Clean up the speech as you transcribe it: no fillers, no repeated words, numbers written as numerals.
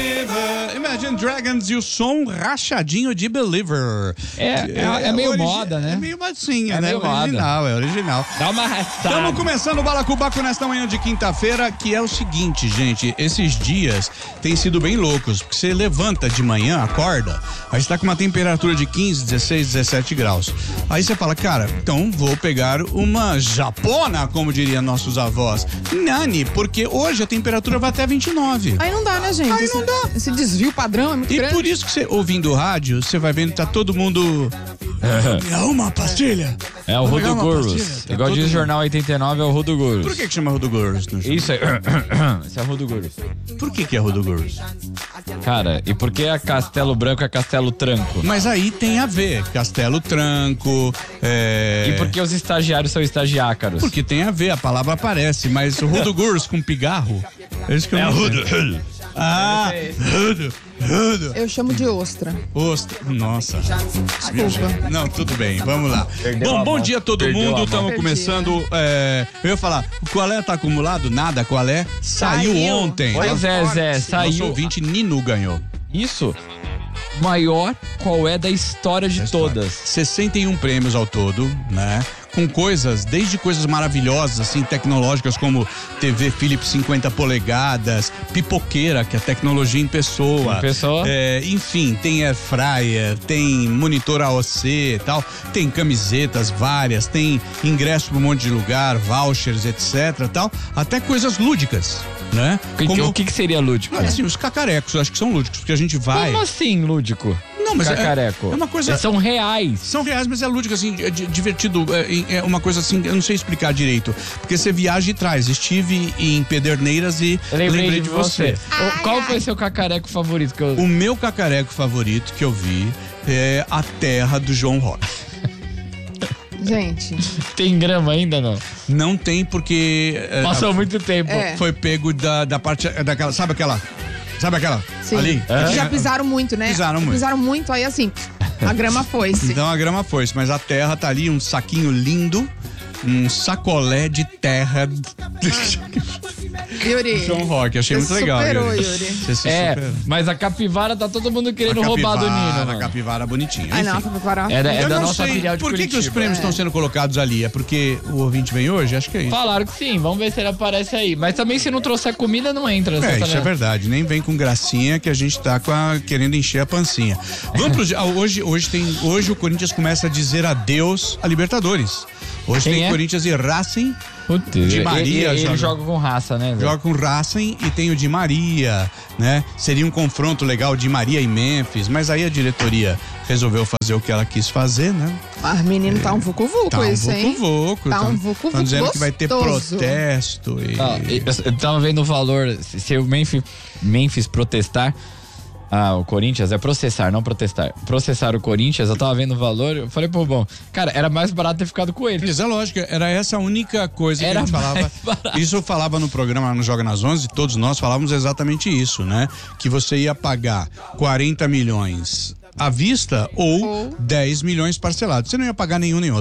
Imagine Dragons e o som rachadinho de Believer. É meio moda, né? É meio mocinha, É né? meio Original, é original. Dá uma arrastada. Estamos começando o Balacobaco nesta manhã de quinta-feira, que é o seguinte, gente, esses dias têm sido bem loucos, porque você levanta de manhã, acorda, aí está com uma temperatura de 15, 16, 17 graus. Aí você fala, cara, então vou pegar uma japona, como diriam nossos avós. Nani, porque hoje a temperatura vai até 29. Aí não dá, né, gente? Aí não dá. Esse desvio padrão é muito E grande. por isso que você, ouvindo o rádio, você vai vendo que tá todo mundo... Me arruma uma pastilha. É o Vou pegar Rudo uma Gurus. pastilha. Tá Igual todo diz o mundo. Jornal 89, é o Rudo Gurus. Por que chama Rudo Gurus? Isso aí. Esse é o Rudo Gurus. Por que é Rudo Gurus? Cara, e por que a Castelo Branco é Castelo Tranco? Mas aí tem a ver, Castelo Tranco, E por que os estagiários são estagiácaros? Porque tem a ver, a palavra aparece, mas o Rudo Gurus com pigarro, é isso que eu não sei. Ah, Rudo. Eu chamo de ostra. Ostra. Nossa. Desculpa. Não, tudo bem, vamos lá. Perdeu a Bom mão. dia a todo Perdeu a mundo, mão. estamos Perdi, começando, eu ia falar, o qual tá acumulado? Nada, qual Saiu ontem. Pois é, Zé, Nosso saiu. ouvinte Nino ganhou. Isso. Maior qual é da história de todas. 61 prêmios ao todo, né? Com coisas, desde coisas maravilhosas, assim, tecnológicas como TV Philips 50 polegadas, pipoqueira, que é tecnologia em pessoa. Em pessoa. Enfim, tem air fryer, tem monitor AOC e tal, tem camisetas várias, tem ingresso para um monte de lugar, vouchers, etc, tal, até coisas lúdicas, né? O que seria lúdico? Assim, os cacarecos, eu acho que são lúdicos, porque a gente vai... Como assim, lúdico? Não, mas Cacareco. é uma coisa... São reais. São reais, mas é lúdico, assim, divertido, é uma coisa assim, eu não sei explicar direito, porque você viaja e traz, estive em Pederneiras e Lembrei de você. Qual foi seu cacareco favorito? O meu cacareco favorito que eu vi é a terra do João Rock. Gente, Tem grama ainda, não? Não tem porque... Passou muito tempo. É. Foi pego da parte, daquela, sabe aquela? sim. Ali? Já pisaram muito, né? Pisaram muito. Pisaram muito, aí assim, a grama foi-se. Então a grama foi-se, mas a terra tá ali, um saquinho lindo, um sacolé de terra Yuri, João Rock, achei você muito legal. superou, Yuri. Yuri. Você se superou. Mas a capivara tá todo mundo querendo A roubar do capivara, Nino, A mano. capivara bonitinha. Ai, Enfim. não, foi parar. É Eu da não nossa sei filial de por que os Curitiba. prêmios estão sendo colocados ali. É porque o ouvinte vem hoje? Acho que é isso. Falaram que sim, vamos ver se ele aparece aí. Mas também se não trouxer comida, não entra. É, tá isso é ligado? verdade. Nem vem com gracinha que a gente tá querendo encher a pancinha. Vamos pro, hoje o Corinthians começa a dizer adeus a Libertadores. Hoje Quem tem é? Corinthians e Racing. Putz, Di Maria ele joga. joga com raça, né? Zé? Joga com Racing e tem o Di Maria, né? Seria um confronto legal de Maria e Memphis, mas aí a diretoria resolveu fazer o que ela quis fazer, né? Mas menino tá um vucu-vucu Tá um isso, hein? vucu-vucu. Tá um Estão vucu-vucu dizendo que vai ter gostoso. protesto e... Eu tava vendo o valor, se o Memphis protestar, o Corinthians é processar, não protestar. Processar o Corinthians, eu tava vendo o valor, eu falei, pô, bom, cara, era mais barato ter ficado com ele. Mas é lógico, era essa a única coisa que Era a gente falava. mais barato. Isso eu falava no programa no Joga nas 11, todos nós falávamos exatamente isso, né? Que você ia pagar 40 milhões à vista ou 10 milhões parcelados. Você não ia pagar nenhum nem outro.